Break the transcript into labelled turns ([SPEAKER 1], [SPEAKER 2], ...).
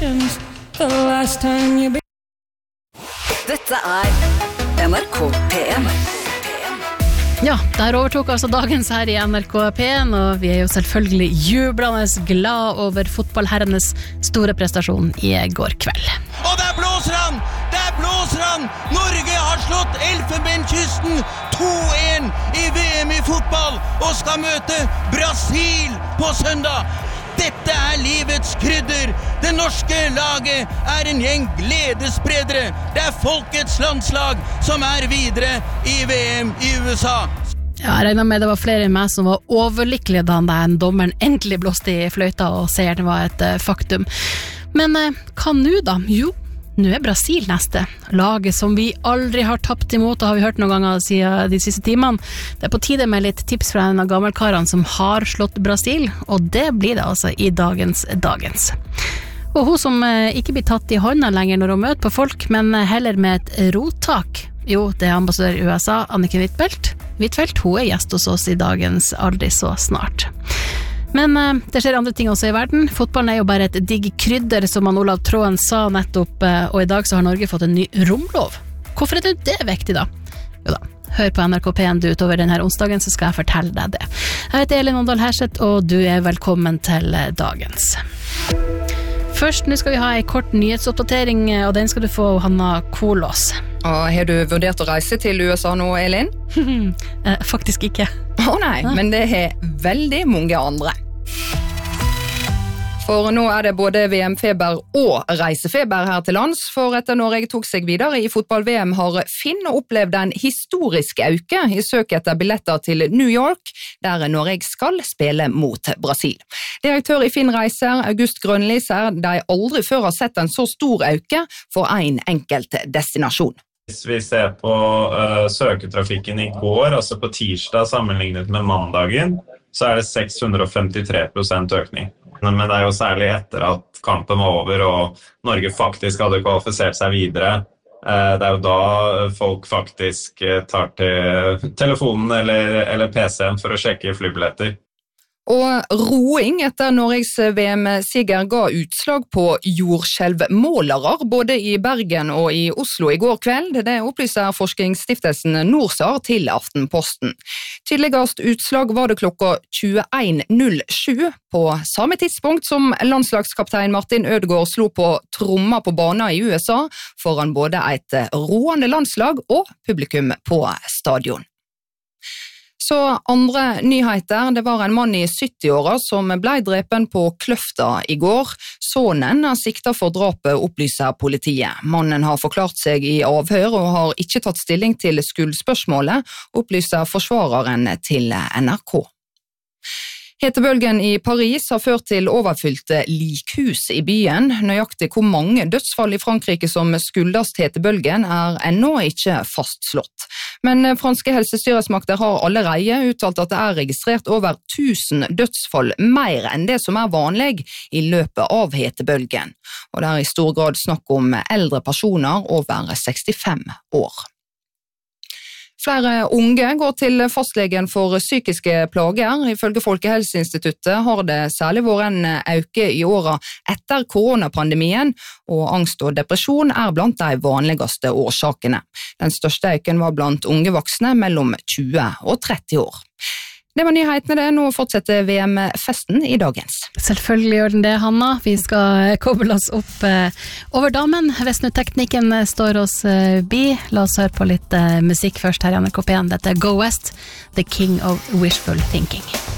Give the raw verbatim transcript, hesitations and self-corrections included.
[SPEAKER 1] Congratulations for the last time you be.
[SPEAKER 2] Dette er N R K P en.
[SPEAKER 3] Ja, der overtok altså dagens her i N R K P en, og vi er jo selvfølgelig jublende glad over fotballherrenes store prestasjon i går kveld.
[SPEAKER 4] Og der blåser han! Der blåser han! Norge har slått Elfenbenskysten to en i V M i fotball og skal møte Brasil på søndag. Dette er livets krydder. Det norske laget er en gjeng gledesspredere. Det er folkets landslag som er videre i V M i U S A.
[SPEAKER 3] Ja, jeg regner med det var flere enn meg som var overlykkelige da den dommeren endelig blåste i fløyta og seieren var et uh, faktum. Men uh, hva nå da? Jo, nå er Brasil neste. Laget som vi aldri har tapt imot, og har vi hørt noen ganger siden de siste timene. Det er på tide med litt tips fra en av gammelkarene som har slått Brasil, og det blir det altså i dagens dagens. Og hun som uh, ikke blir tatt i hånda lenger når hun møter på folk, men uh, heller med et rottak. Jo, det er ambassadør i U S A, Anniken Huitfeldt. Huitfeldt, hun er gjest hos oss i dagens Aldri så snart. Men uh, det skjer andre ting også i verden. Fotballen er jo bare et digg krydder, som han Olav Tråen sa nettopp, uh, og i dag så har Norge fått en ny romlov. Hvorfor er det det viktig da? Jo da, hør på N R K P en du utover denne onsdagen, så skal jeg fortelle deg det. Jeg heter Elin Åndal Herseth, og du er velkommen til dagens. Først, nå skal vi ha en kort nyhetsoppdatering, og den skal du få Hanna Kolås.
[SPEAKER 5] Og har du vurdert å reise til U S A nå, Elin?
[SPEAKER 3] eh, faktisk ikke.
[SPEAKER 5] Å nei, men det er veldig mange andre. For nå er det både V M-feber og reisefeber her til lands, for etter Norge tok seg videre i fotball-V M har Finn opplevd en historisk auke i søk etter billetter til New York, der Norge skal spille mot Brasil. Direktør i Finn Reiser, August Grønli, sier de aldri før har sett en så stor auke for en enkelt destinasjon.
[SPEAKER 6] Hvis vi ser på uh, søketrafikken i går, altså på tirsdag sammenlignet med mandagen, så er det seks hundre femtitre prosent økning. Men det er jo særlig etter at kampen var over og Norge faktisk hadde kvalifisert seg videre. Det er jo da folk faktisk tar til telefonen eller, eller P C-en for å sjekke flybilletter.
[SPEAKER 5] Og roing etter Norges V M-siger ga utslag på jordskjelvmålere både i Bergen og i Oslo i går kveld. Det opplyser forskningsstiftelsen Norsar til Aftenposten. Tydeligast utslag var det klokka tjueen null sju på samme tidspunkt som landslagskaptein Martin Ødegaard slo på tromma på banen i U S A foran både et roende landslag og publikum på stadion. Så andre nyheter, det var en mann i sytti-åra som ble drepen på Kløfta i går. Sonen er siktet for drapet, opplyser politiet. Mannen har forklart seg i avhør og har ikke tatt stilling til skuldspørsmålet, opplyser forsvareren til N R K. Hetebølgen i Paris har ført til overfylte likhus i byen. Nøyaktig hvor mange dødsfall i Frankrike som skyldes hetebølgen er ennå ikke fastslått. Men franske helsestyresmakter har allerede uttalt at det er registrert over tusen dødsfall, mer enn det som er vanlig i løpet av hetebølgen. Og det er i stor grad snakk om eldre personer over sekstifem år. Flere unge går til fastlegen for psykiske plager. Ifølge Folkehelseinstituttet har det særlig vært en øke i åra etter koronapandemien, og angst og depresjon er blant de vanligste årsakene. Den største øken var blant unge voksne mellom tjue og tretti år. Det var nyhetene det, nå fortsetter V M-festen i dagens.
[SPEAKER 3] Selvfølgelig gjør den det, Hanna. Vi skal koble oss opp eh, over damen. Hvis nå teknikken står oss eh, bi, la oss høre på litt eh, musikk først her i N R K P en. Dette er Go West, The King of Wishful Thinking.